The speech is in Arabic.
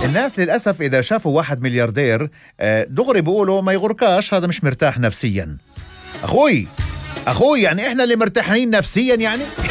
الناس للأسف إذا شافوا واحد ملياردير دغري بيقولوا ما يغركاش هذا مش مرتاح نفسيا. أخوي يعني إحنا اللي مرتاحين نفسيا يعني.